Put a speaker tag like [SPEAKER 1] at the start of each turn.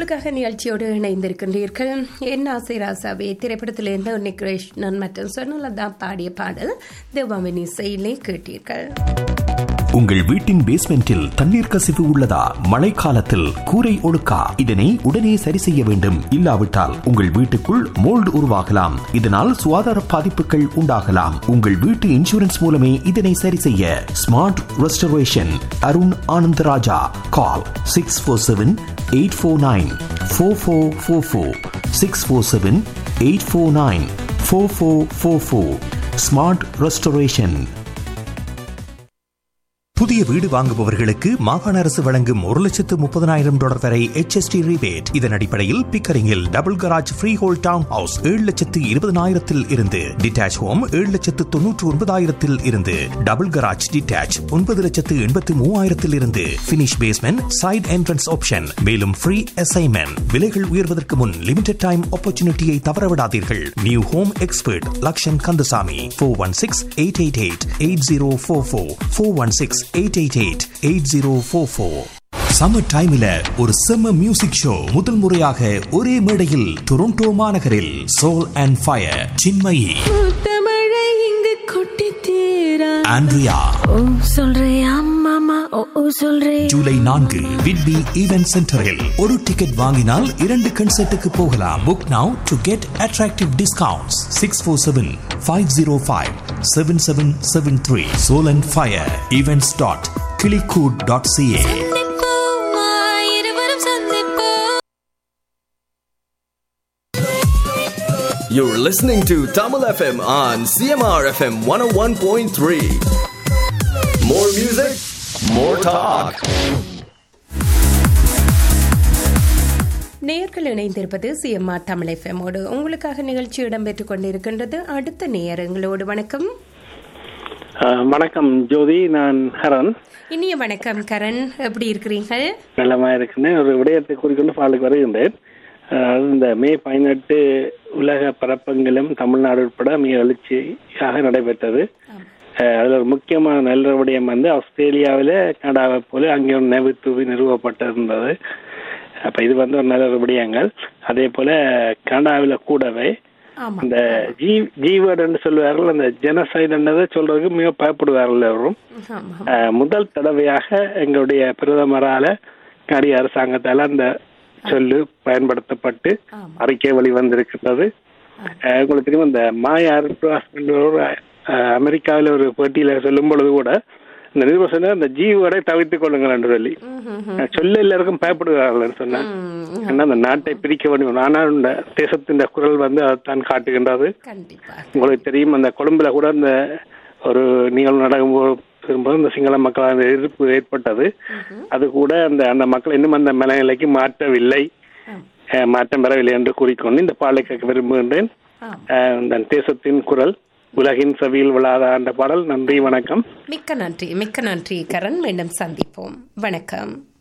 [SPEAKER 1] உங்களுக்காக நிகழ்ச்சியோடு இணைந்திருக்கின்றீர்கள். என் ஆசை ராசாவே திரைப்படத்திலிருந்து உன்னிகிருஷ்ணன் மற்றும் சொர்ணலதா பாடிய பாடல் தேவாவின் இசையிலே கேட்டீர்கள்.
[SPEAKER 2] உங்கள் வீட்டின் பேஸ்மெண்டில் தண்ணீர் கசிவு உள்ளதா? மழைக்காலத்தில் கூரை ஒழுக்கா? இதனை உடனே சரி செய்ய வேண்டும். இல்லாவிட்டால் உங்கள் வீட்டுக்குள் மோல்டு உருவாகலாம். இதனால் சுகாதார பாதிப்புகள் உண்டாகலாம். உங்கள் வீட்டு இன்சூரன்ஸ் மூலமே இதனை சரி செய்ய ஸ்மார்ட் ரெஸ்டரேஷன் அருண் ஆனந்தராஜா. கால் 647-849-4444 647-849-4444. Smart restoration. புதிய வீடு வாங்குபவர்களுக்கு மாகாண அரசு வழங்கும் $130,000 வரை HST rebate. இதன் அடிப்படையில் பிக்கரிங்கில் double garage free whole down house 7,20,000 இருந்து, டிட்டாச் ஹோம் 7,99,000 இருந்து, டபுள் கராஜ் டிட்டாச் 9,83,000 இருந்து, finish basement side entrance option. மேலும் ஃப்ரீ அசைன்மெண்ட். விலைகள் உயர்வதற்கு முன் லிமிடெட் டைம் ஆப்பர்ச்சுனிட்டியை தவறவிடாதீர்கள். New home expert Lakshan Kandasamy 416-888-8044 416-888-8044. Summer டைம்ல ஒரு செம்ம மியூசிக் ஷோ முதல் முறையாக ஒரே மேடையில் டொரண்டோ மாநகரில் soul and fire Chinmayi Andrea July 4 Whitby event சென்டரில். ஒரு டிக்கெட் வாங்கினால் 2 கன்சர்ட்டுக்கு போகலாம். Book now to get attractive discounts. 647-505-7773. Soul and Fire events.kilikud.ca.
[SPEAKER 3] You're listening to Tamil FM on CMR FM 101.3. More music, more talk.
[SPEAKER 1] நேயர்கள் இணைந்திருப்பது சிஎம்ஆர் தமிழ் எஃப்எம்மோடு. உங்களுக்காக நிகழ்ச்சி இடம்பெற்றுக் கொண்டிருக்கின்றது. அடுத்த நேயர்களோடு வணக்கம்.
[SPEAKER 4] வணக்கம் ஜோதி, நான் ஹரன்.
[SPEAKER 1] இனிய வணக்கம் கரண், எப்படி இருக்கிறீர்கள்?
[SPEAKER 4] நல்லமா இருக்குன்னு ஒரு விடயத்தை குறிக்கொண்டு பாலுக்கு வருகின்றேன். இந்த மே 18 உலக பரப்பங்களும் தமிழ்நாடு உட்பட மிக எழுச்சியாக நடைபெற்றது. அதுல ஒரு முக்கியமான நல்ல விடயம் ஆஸ்திரேலியாவில கனடாவை போல அங்கே ஒரு நினைவு தூவி நிறுவப்பட்டிருந்தது. அப்ப இது ஒரு நல்ல விடயங்கள். அதே போல கனடாவில கூடவே இந்த ஜீவர்டு சொல்லுவார்கள், அந்த ஜெனசைடுன்றதை சொல்றதுக்கு மிக பயப்படுவார்கள் எவரும். முதல் தடவையாக எங்களுடைய பிரதமரால கனடிய அரசாங்கத்தால அந்த சொல்லு பயன்படுத்தப்பட்டு அறிக்கை வெளிவந்திருக்கிறது. உங்களுக்கு தெரியும், இந்த மாயா அமெரிக்காவில் ஒரு போட்டியில சொல்லும் பொழுது கூட இந்த நிருபர் அந்த ஜீவோட தவிர்த்துக் கொள்ளுங்கள் என்று சொல்ல எல்லாருக்கும் பயப்படுகிறார்கள் சொன்னார். ஏன்னா அந்த நாட்டை பிரிக்க வேண்டும். ஆனால் இந்த தேசத்தின் குரல் அதைத்தான் காட்டுகின்றது. உங்களுக்கு தெரியும், அந்த கொழும்புல கூட அந்த ஒரு நிகழ்வு நடக்கும்போது இந்த சிங்கள மக்கள் எதிர்ப்பு ஏற்பட்டது. அது கூட அந்த மக்கள் இன்னும் அந்த மனநிலைக்கு மாற்றம் பெறவில்லை என்று கூறிக்கொண்டு இந்த பாடலை கேட்க விரும்புகின்றேன். இந்த தேசத்தின் குரல் உலகின் செவியில் விழாத அந்த பாடல். நன்றி, வணக்கம்.
[SPEAKER 1] மிக்க நன்றி கரண். மீண்டும் சந்திப்போம். வணக்கம்.